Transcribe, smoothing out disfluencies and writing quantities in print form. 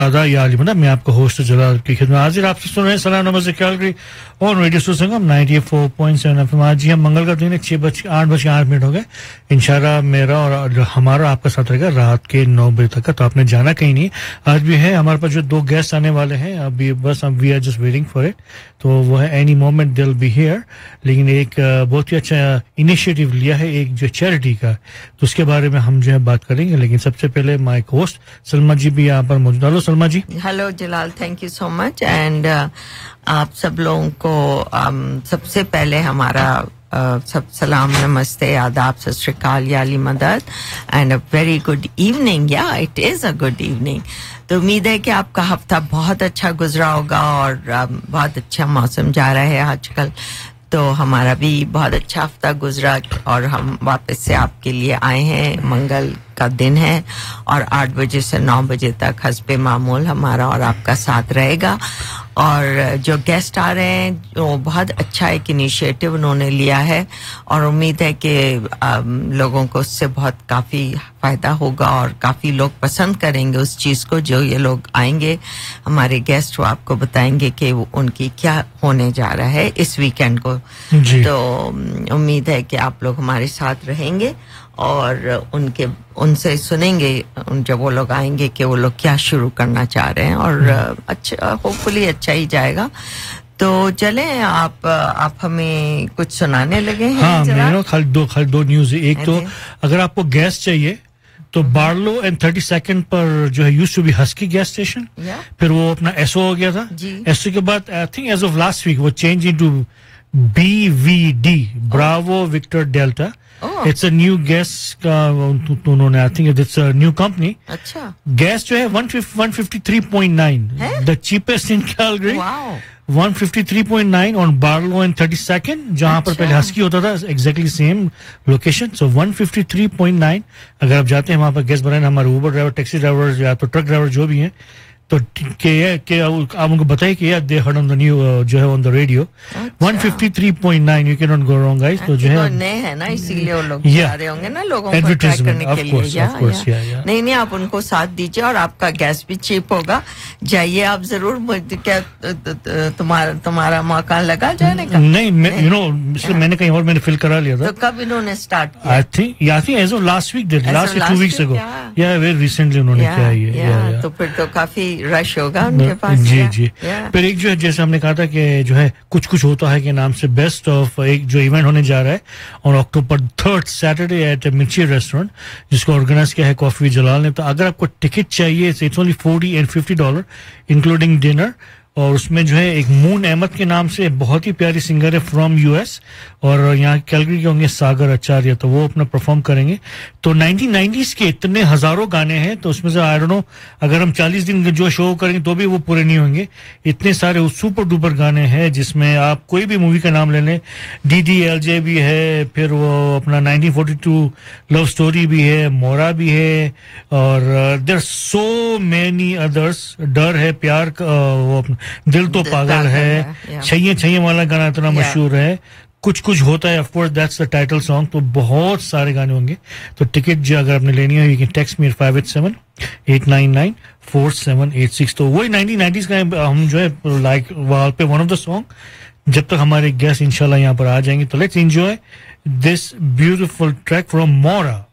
आदा या अलीमदा मैं आपका होस्ट जलाल की खिदमत हाजिर आपसे सुन रहे हैं सलाम नमस्ते कैलगरी और रेडियो सुसंगम 94.7 एफएम। आज हम मंगल का दिन है 8:08 हो गए। इंशाल्लाह मेरा और हमारा आपका साथ रहेगा रात के 9 बजे तक का, तो आपने जाना कहीं नहीं। आज भी है हमारे पास जो 2 गेस्ट आने वाले हैं, अभी बस हम we are just waiting for it, तो वो है any moment they will be here. लेकिन एक बहुत ही अच्छा इनिशिएटिव लिया है एक जो चैरिटी का, तो उसके बारे में हम जो है बात करेंगे। लेकिन सबसे पहले माय होस्ट सलमा जी भी यहाँ पर मौजूद। Hello Salma ji. Hello Jalal, thank you so much. And आप सब लोगों को सबसे पहले हमारा सब सलाम नमस्ते आदाब सत श्री अकाल याली मदद and a very good evening. या it is a good evening. तो उम्मीद है कि आपका हफ्ता बहुत अच्छा गुजरा होगा और बहुत अच्छा मौसम जा रहा है आजकल। तो हमारा भी बहुत अच्छा हफ्ता गुजरा और हम वापस से आपके लिए आए हैं। मंगल का दिन है और 8 बजे से 9 बजे तक हस्बे मामूल हमारा और आपका साथ रहेगा। और जो गेस्ट आ रहे हैं वो बहुत अच्छा एक इनिशिएटिव उन्होंने लिया है और उम्मीद है कि लोगों को उससे बहुत काफ़ी फ़ायदा होगा और काफ़ी लोग पसंद करेंगे उस चीज़ को। जो ये लोग आएंगे हमारे गेस्ट वो आपको बताएंगे कि उनकी क्या होने जा रहा है इस वीकेंड को। तो उम्मीद है कि आप लोग हमारे साथ रहेंगे और उनसे सुनेंगे जब वो लोग आएंगे कि वो लोग क्या शुरू करना चाह रहे हैं और अच्छा होपफुली अच्छा ही जाएगा। तो चले आप हमें कुछ सुनाने लगे हैं। हाँ, मेरा खाली दो न्यूज़ है। एक तो अगर आपको गैस चाहिए तो बार्लो एंड 32nd पर जो है used to be husky gas station, फिर वो अपना एसओ हो गया था। एसओ के बाद I think as of last week वो change into BVD Bravo Victor delta. It's a new gas का उन्होंने I think it's a new company. अच्छा, गैस जो है 153.9 the cheapest in Calgary. 153.9 on Barlow and 32nd, जहां पर पहले husky होता था, एग्जैक्टली सेम लोकेशन। सो 153.9 अगर आप जाते हैं वहां पर गैस भराने, हमारे उबर ड्राइवर, टैक्सी ड्राइवर या तो ट्रक ड्राइवर जो भी हैं, तो आप उनको बताइए कि यार दे हर्ड ऑन द न्यू जो है on the radio 153.9 you can not go wrong guys. तो जो है नए हैं ना इसीलिए वो लोग जा रहे होंगे ना लोगों को ट्रैक करने के लिए। नहीं आप उनको साथ दीजिए और आपका गैस भी चीप होगा। जाइए आप जरूर। क्या तुम्हारा मौका लगा जाने का? नहीं, मैंने कहीं और मैंने फिल करा लिया था। तो कब इन्होंने स्टार्ट किया? I think as of last week, last 2 weeks ago, या वेरी रिसेंटली उन्होंने किया है। तो फिर तो काफी रश होगा उनके पास। जी। फिर एक जो है जैसे हमने कहा था कि जो है कुछ होता है के नाम से बेस्ट ऑफ एक जो इवेंट होने जा रहा है और October 3rd सैटरडे एट मिर्ची रेस्टोरेंट, जिसको ऑर्गेनाइज किया है कॉफी जलाल ने। तो अगर आपको टिकट चाहिए it's only $40 and $50 including dinner. और उसमें जो है एक मून अहमद के नाम से बहुत ही प्यारी सिंगर है फ्रॉम यूएस और यहाँ कैलगरी के होंगे सागर आचार्य, तो वो अपना परफॉर्म करेंगे। तो 1990s के इतने हजारों गाने हैं, तो उसमें से आई डोंट नो अगर हम 40 दिन जो शो करेंगे तो भी वो पूरे नहीं होंगे। इतने सारे सुपर डुपर गाने हैं जिसमें आप कोई भी मूवी का नाम ले लें। DDLJ भी है, फिर वो अपना 1942 लव स्टोरी भी है, मोरा भी है और देयर सो मेनी अदर्स। डर है, प्यार वो अपना दिल तो पागल है, छैये वाला गाना इतना मशहूर है। कुछ होता है, of course that's the title song. तो बहुत सारे गाने होंगे। तो टिकट जो अगर आपने लेनी हो यू कैन टेक्स्ट मी 587-899-4786। तो वही 1990s का हम जो है लाइक वॉल पे वन ऑफ द सॉन्ग जब तक हमारे गेस्ट इंशाल्लाह यहाँ पर आ जाएंगे। तो let's enjoy this beautiful track from मोरा।